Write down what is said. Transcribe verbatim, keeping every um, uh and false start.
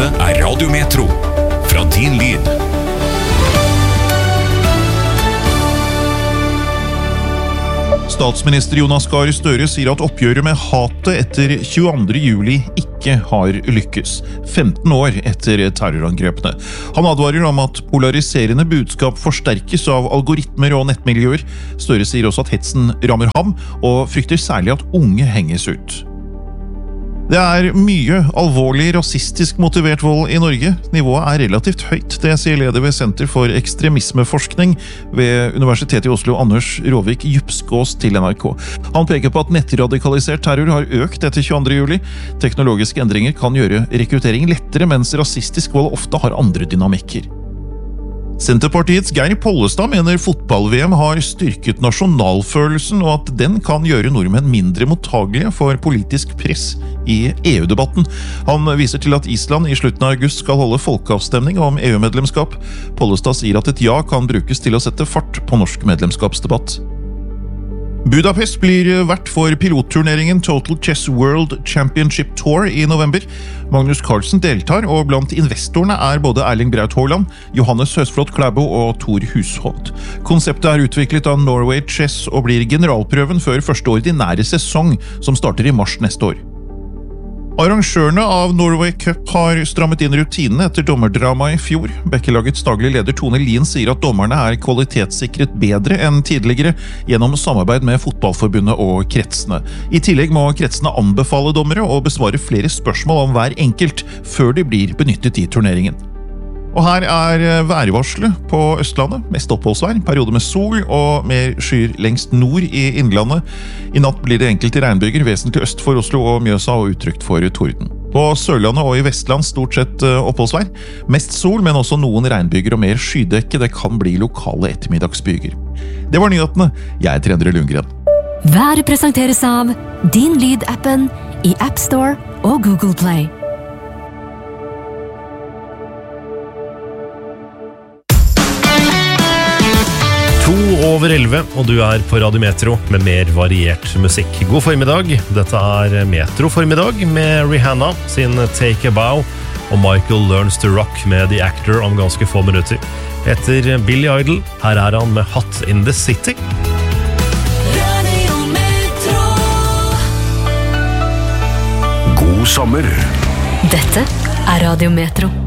Dette er Radio Metro, fra din lyd. Statsminister Jonas Gahr Støre sier at oppgjøret med hatet etter tjueandre juli ikke har lykkes, femten år etter terrorangrepene. Han advarer om at polariserende budskap forsterkes av algoritmer og nettmiljøer. Støre sier også at hetsen rammer ham, og frykter særlig at unge henges ut. Det er mye alvorlig rasistisk motivert vold i Norge. Nivået er relativt høyt, det sier leder ved Senter for ekstremismeforskning ved Universitetet i Oslo, Anders Råvik Djupskås til N R K. Han peker på at nettradikalisert terror har økt etter tjueandre juli. Teknologiske endringer kan gjøre rekruttering lettere, mens rasistisk vold ofte har andre dynamikker. Senterpartiets Geir Pollestad mener fotball-V M har styrket nasjonalfølelsen, og at den kan gjøre nordmenn mindre mottagelige for politisk press i E U-debatten. Han viser til at Island i slutten av august skal holde folkeavstemning om E U-medlemskap. Pollestad sier at et ja kan brukes til å sette fart på norsk medlemskapsdebatt. Budapest blir vert for pilotturneringen Total Chess World Championship Tour i november. Magnus Carlsen deltar, og blant investorene er både Erling Braut Haaland, Johannes Høsflot Klæbo og Thor Hushovd. Konseptet er utviklet av Norway Chess og blir generalprøven før første ordinære sesong, som starter i mars neste år. Arrangørene av Norway Cup har strammet inn rutinene etter dommerdrama i fjor. Bekkelagets daglig leder Tone Lien sier at dommerne er kvalitetssikret bedre enn tidligere gjennom samarbeid med fotballforbundet og kretsene. I tillegg må kretsene anbefale dommere og besvare flere spørsmål om hver enkelt før de blir benyttet i turneringen. Og her er værvarselet på Østlandet. Mest oppholdsvær, periode med sol og mer skyer lengst nord i innlandet. I natt blir det enkelte regnbyger, vesentlig øst for Oslo og Mjøsa og utrygt for torden. På Sørlandet og i Vestland stort sett oppholdsvær. Mest sol, men også noen regnbyger og mer skydekke. Det kan bli lokale ettermiddagsbyger. Det var nyhetene. Jeg heter Endre Lundgren. Været presenteres av Din Lyd-appen i App Store og Google Play. To over elleve, og du er på Radio Metro med mer variert musikk. God formiddag, dette er Metro formiddag med Rihanna sin Take a Bow og Michael Learns to Rock med The Actor om ganske få minutter. Etter Billy Idol, her er han med Hot in the City. Radio Metro. God sommer. Dette er Radio Metro.